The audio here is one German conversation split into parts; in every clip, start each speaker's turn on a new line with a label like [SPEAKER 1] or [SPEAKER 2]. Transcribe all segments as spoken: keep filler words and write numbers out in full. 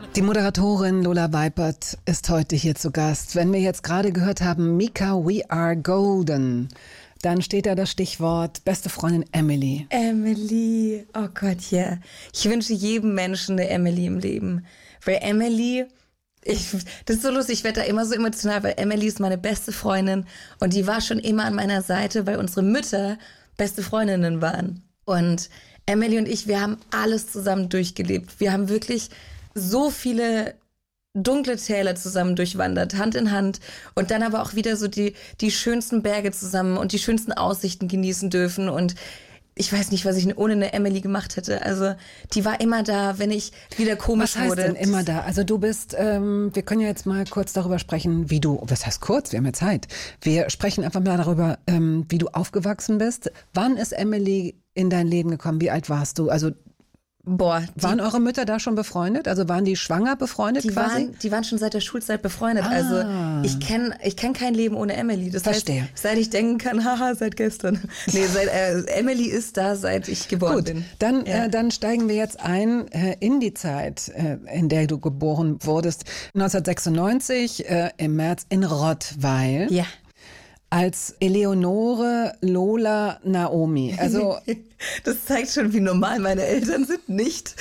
[SPEAKER 1] Die Moderatorin Lola Weipert ist heute hier zu Gast. Wenn wir jetzt gerade gehört haben, Mika, we are golden, dann steht da das Stichwort beste Freundin Emily.
[SPEAKER 2] Emily, oh Gott, ja. Yeah. Ich wünsche jedem Menschen eine Emily im Leben. Weil Emily, ich, das ist so lustig, ich werde da immer so emotional, weil Emily ist meine beste Freundin und die war schon immer an meiner Seite, weil unsere Mütter beste Freundinnen waren. Und Emily und ich, wir haben alles zusammen durchgelebt. Wir haben wirklich so viele dunkle Täler zusammen durchwandert, Hand in Hand und dann aber auch wieder so die, die schönsten Berge zusammen und die schönsten Aussichten genießen dürfen und ich weiß nicht, was ich ohne eine Emily gemacht hätte. Also die war immer da, wenn ich wieder komisch
[SPEAKER 1] wurde. Was heißt
[SPEAKER 2] wurde.
[SPEAKER 1] denn immer da? Also du bist, ähm, wir können ja jetzt mal kurz darüber sprechen, wie du, was heißt kurz, wir haben ja Zeit. Wir sprechen einfach mal darüber, ähm, wie du aufgewachsen bist. Wann ist Emily in dein Leben gekommen? Wie alt warst du? Also
[SPEAKER 2] Boah,
[SPEAKER 1] die, waren eure Mütter da schon befreundet? Also waren die schwanger befreundet
[SPEAKER 2] die
[SPEAKER 1] quasi?
[SPEAKER 2] Waren, die waren schon seit der Schulzeit befreundet.
[SPEAKER 1] Ah.
[SPEAKER 2] Also ich kenne ich kenn kein Leben ohne Emily. Das
[SPEAKER 1] Verstehe.
[SPEAKER 2] heißt, seit ich denken kann, haha, seit gestern. Nee, seit, äh, Emily ist da, seit ich geboren
[SPEAKER 1] Gut,
[SPEAKER 2] bin.
[SPEAKER 1] Dann,
[SPEAKER 2] ja.
[SPEAKER 1] äh, dann steigen wir jetzt ein äh, in die Zeit, äh, in der du geboren wurdest. neunzehnhundertsechsundneunzig äh, im März in Rottweil.
[SPEAKER 2] Ja.
[SPEAKER 1] Als Eleonore Lola Naomi. Also
[SPEAKER 2] das zeigt schon, wie normal meine Eltern sind, nicht?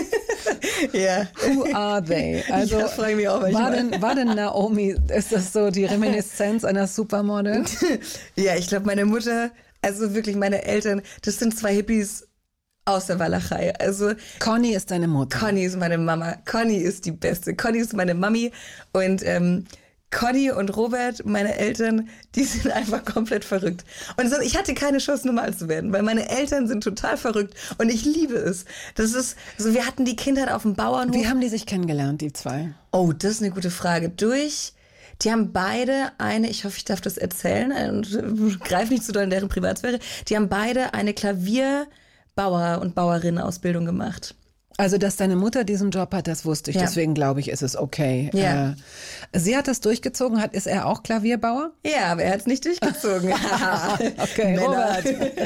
[SPEAKER 2] Ja.
[SPEAKER 1] Who are they? Also
[SPEAKER 2] ja, frage mich auch
[SPEAKER 1] war denn, war denn Naomi, ist das so die Reminiszenz einer Supermodel?
[SPEAKER 2] Ja, ich glaube, meine Mutter, also wirklich meine Eltern, das sind zwei Hippies aus der Walachei. Also
[SPEAKER 1] Conny ist deine Mutter.
[SPEAKER 2] Conny ist meine Mama. Conny ist die Beste. Conny ist meine Mami und ähm, Conny und Robert, meine Eltern, die sind einfach komplett verrückt. Und so, ich hatte keine Chance, normal zu werden, weil meine Eltern sind total verrückt und ich liebe es. Das ist so, wir hatten die Kindheit auf dem Bauernhof.
[SPEAKER 1] Wie haben die sich kennengelernt, die zwei?
[SPEAKER 2] Oh, das ist eine gute Frage. Durch, die haben beide eine, ich hoffe, ich darf das erzählen und greif nicht zu doll in deren Privatsphäre, die haben beide eine Klavierbauer- und Bauerinnen-Ausbildung gemacht.
[SPEAKER 1] Also, dass deine Mutter diesen Job hat, das wusste ich. Ja. Deswegen glaube ich, ist es okay.
[SPEAKER 2] Ja.
[SPEAKER 1] Äh, sie hat das durchgezogen. Hat, ist er auch Klavierbauer?
[SPEAKER 2] Ja, aber er hat es nicht durchgezogen.
[SPEAKER 1] Okay, Robert.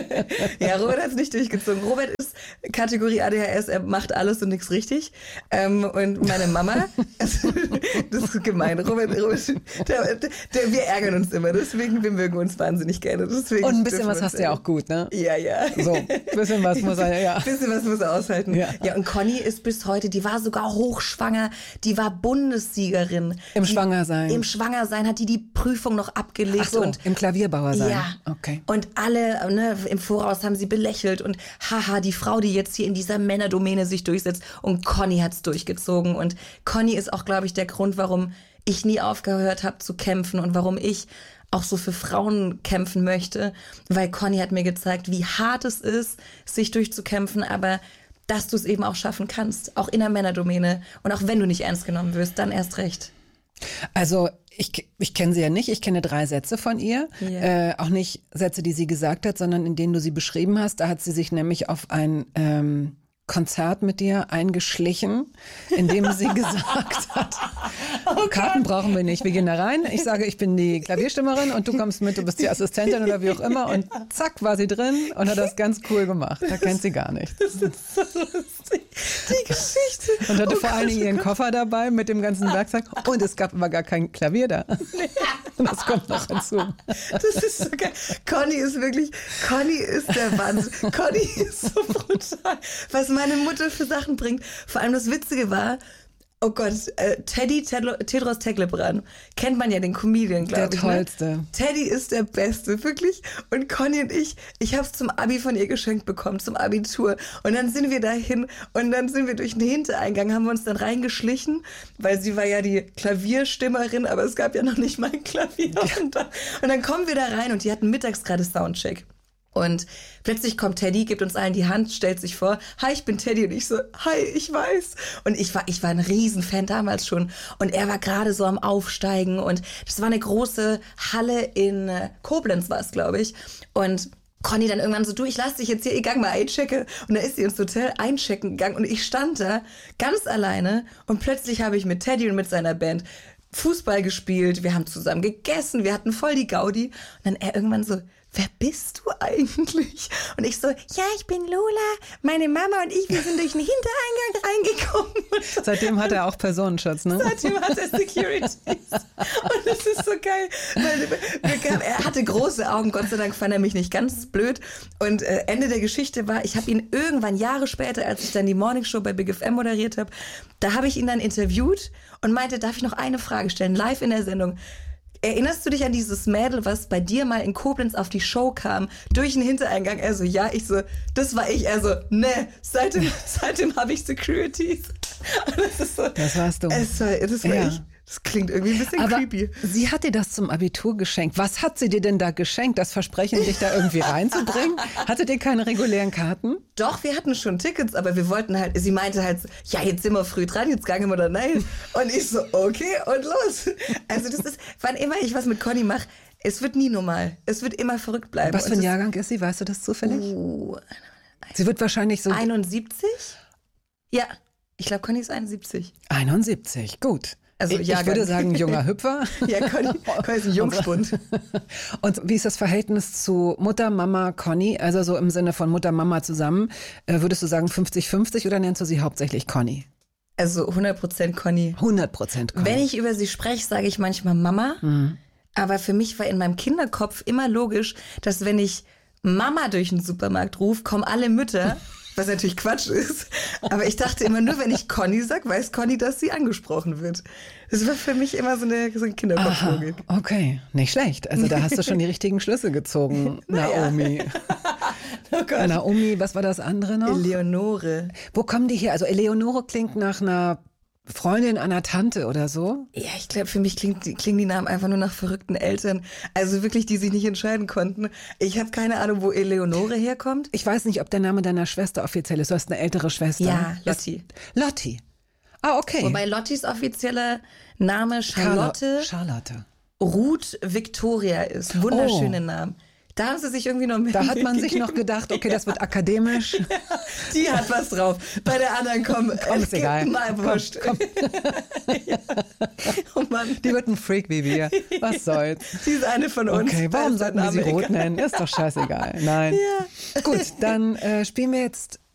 [SPEAKER 2] Ja, Robert hat es nicht durchgezogen. Robert ist Kategorie A D H S, er macht alles und nichts richtig. Ähm, und meine Mama, also, das ist gemein. Robert, Robert der, der, wir ärgern uns immer, deswegen wir mögen uns wahnsinnig gerne. Deswegen
[SPEAKER 1] und ein bisschen was hast du ja auch gut, ne?
[SPEAKER 2] Ja, ja.
[SPEAKER 1] So, ein bisschen was muss er, ja.
[SPEAKER 2] Ein bisschen was muss er aushalten.
[SPEAKER 1] Ja,
[SPEAKER 2] ja und Conny ist bis heute, die war sogar hochschwanger, die war Bundessiegerin.
[SPEAKER 1] Im
[SPEAKER 2] die,
[SPEAKER 1] Schwangersein?
[SPEAKER 2] Im Schwangersein hat die die Prüfung noch abgelegt.
[SPEAKER 1] Ach so,
[SPEAKER 2] und
[SPEAKER 1] im Klavierbauer sein?
[SPEAKER 2] Ja.
[SPEAKER 1] Okay.
[SPEAKER 2] Und alle ne, im Voraus haben sie belächelt und haha, die Frau, die jetzt hier in dieser Männerdomäne sich durchsetzt und Conny hat's durchgezogen und Conny ist auch, glaube ich, der Grund, warum ich nie aufgehört habe zu kämpfen und warum ich auch so für Frauen kämpfen möchte, weil Conny hat mir gezeigt, wie hart es ist, sich durchzukämpfen, aber dass du es eben auch schaffen kannst, auch in der Männerdomäne. Und auch wenn du nicht ernst genommen wirst, dann erst recht.
[SPEAKER 1] Also ich, ich kenne sie ja nicht, ich kenne drei Sätze von ihr. Yeah. Äh, auch nicht Sätze, die sie gesagt hat, sondern in denen du sie beschrieben hast. Da hat sie sich nämlich auf ein ähm, Konzert mit dir eingeschlichen, in dem sie gesagt hat, oh Karten brauchen wir nicht, wir gehen da rein. Ich sage, ich bin die Klavierstimmerin und du kommst mit, du bist die Assistentin oder wie auch immer. Und zack, war sie drin und hat das ganz cool gemacht. Da kennt sie gar nicht.
[SPEAKER 2] Das ist so lustig, die Geschichte.
[SPEAKER 1] Und hatte
[SPEAKER 2] oh
[SPEAKER 1] vor allen Dingen ihren Koffer dabei mit dem ganzen Werkzeug. Und es gab aber gar kein Klavier da. Das kommt noch hinzu.
[SPEAKER 2] Das ist so geil. Conny ist wirklich, Conny ist der Wahnsinn. Conny ist so brutal. Was meine Mutter für Sachen bringt. Vor allem das Witzige war, oh Gott, äh, Teddy Tedlo, Tedros Teglebran, kennt man ja, den Comedian, glaube ich.
[SPEAKER 1] Der tollste.
[SPEAKER 2] Ne? Teddy ist der Beste, wirklich. Und Conny und ich, ich habe es zum Abi von ihr geschenkt bekommen, zum Abitur. Und dann sind wir dahin und dann sind wir durch den Hintereingang, haben wir uns dann reingeschlichen, weil sie war ja die Klavierstimmerin, aber es gab ja noch nicht mal ein Klavier. Ja. Und, dann, und dann kommen wir da rein und die hatten mittags gerade Soundcheck. Und plötzlich kommt Teddy, gibt uns allen die Hand, stellt sich vor, hi, ich bin Teddy. Und ich so, hi, ich weiß. Und ich war, ich war ein Riesenfan damals schon. Und er war gerade so am Aufsteigen. Und das war eine große Halle in Koblenz, war es, glaube ich. Und Conny dann irgendwann so, du, ich lass dich jetzt hier, ich gang mal einchecken. Und da ist sie ins Hotel einchecken gegangen. Und ich stand da ganz alleine. Und plötzlich habe ich mit Teddy und mit seiner Band Fußball gespielt. Wir haben zusammen gegessen. Wir hatten voll die Gaudi. Und dann er irgendwann so, wer bist du eigentlich? Und ich so, ja, ich bin Lola, meine Mama und ich, wir sind durch den Hintereingang reingekommen.
[SPEAKER 1] Seitdem hat er auch Personenschutz, ne?
[SPEAKER 2] Seitdem hat er Securities. Und das ist so geil, weil wir, er hatte große Augen, Gott sei Dank fand er mich nicht ganz blöd. Und äh, Ende der Geschichte war, ich habe ihn irgendwann Jahre später, als ich dann die Morningshow bei Big F M moderiert habe, da habe ich ihn dann interviewt und meinte, darf ich noch eine Frage stellen, live in der Sendung. Erinnerst du dich an dieses Mädel, was bei dir mal in Koblenz auf die Show kam, durch den Hintereingang? Er so, ja, ich so, das war ich. Er so, ne, seitdem, seitdem habe ich Securities. Und das ist so.
[SPEAKER 1] Das warst du.
[SPEAKER 2] Es war, das war
[SPEAKER 1] ja.
[SPEAKER 2] ich. Das klingt irgendwie ein bisschen
[SPEAKER 1] Aber
[SPEAKER 2] creepy.
[SPEAKER 1] Sie hat dir das zum Abitur geschenkt. Was hat sie dir denn da geschenkt? Das Versprechen, dich da irgendwie reinzubringen? Hattet ihr keine regulären Karten?
[SPEAKER 2] Doch, wir hatten schon Tickets, aber wir wollten halt, sie meinte halt, ja, jetzt sind wir früh dran, jetzt gehen wir da rein. Und ich so, okay, und los. Also das ist, wann immer ich was mit Conny mache, es wird nie normal. Es wird immer verrückt bleiben.
[SPEAKER 1] Was für ein Jahrgang ist sie? Weißt du das zufällig?
[SPEAKER 2] Uh,
[SPEAKER 1] sie wird wahrscheinlich so...
[SPEAKER 2] einundsiebzig? Ja, ich glaube, Conny ist einundsiebzig.
[SPEAKER 1] einundsiebzig, gut.
[SPEAKER 2] Also
[SPEAKER 1] ich,
[SPEAKER 2] Jahrgang.
[SPEAKER 1] ich würde sagen, junger Hüpfer.
[SPEAKER 2] Ja, Conny, Conny ist ein Jungspund.
[SPEAKER 1] Und wie ist das Verhältnis zu Mutter, Mama, Conny? Also so im Sinne von Mutter, Mama zusammen. Äh, würdest du sagen fünfzig fünfzig oder nennst du sie hauptsächlich Conny?
[SPEAKER 2] Also hundert Prozent Conny.
[SPEAKER 1] hundert Prozent Conny.
[SPEAKER 2] Wenn ich über sie spreche, sage ich manchmal Mama. Mhm. Aber für mich war in meinem Kinderkopf immer logisch, dass wenn ich Mama durch den Supermarkt rufe, kommen alle Mütter. Was natürlich Quatsch ist. Aber ich dachte immer, nur wenn ich Conny sage, weiß Conny, dass sie angesprochen wird. Das war für mich immer so eine, so eine Kinderkopflogik.
[SPEAKER 1] Okay, nicht schlecht. Also da hast du schon die richtigen Schlüsse gezogen, Naomi.
[SPEAKER 2] Oh Gott.
[SPEAKER 1] Naomi, was war das andere noch?
[SPEAKER 2] Eleonore.
[SPEAKER 1] Wo kommen die her? Also Eleonore klingt nach einer Freundin einer Tante oder so?
[SPEAKER 2] Ja, ich glaube, für mich klingt, klingen die Namen einfach nur nach verrückten Eltern. Also wirklich, die sich nicht entscheiden konnten. Ich habe keine Ahnung, wo Eleonore herkommt.
[SPEAKER 1] Ich weiß nicht, ob der Name deiner Schwester offiziell ist. Du hast eine ältere Schwester.
[SPEAKER 2] Ja, Lotti.
[SPEAKER 1] Lotti. Ah, okay.
[SPEAKER 2] Wobei Lottis offizieller Name Charlotte,
[SPEAKER 1] Charlotte.
[SPEAKER 2] Ruth Victoria ist. Wunderschöne oh. Namen. Da haben sie sich irgendwie noch mehr.
[SPEAKER 1] Da hat man sich noch gedacht, okay, das wird akademisch.
[SPEAKER 2] Ja, die hat was drauf. Bei der anderen komm,
[SPEAKER 1] komm ist egal.
[SPEAKER 2] Mal wurscht. Komm, komm. Ja. Oh Mann.
[SPEAKER 1] Die wird ein Freak wie wir. Was soll's?
[SPEAKER 2] Die ist eine von uns.
[SPEAKER 1] Okay, warum sollten wir sie Rot nennen? Ist doch scheißegal. Nein.
[SPEAKER 2] Ja.
[SPEAKER 1] Gut, dann äh, spielen wir jetzt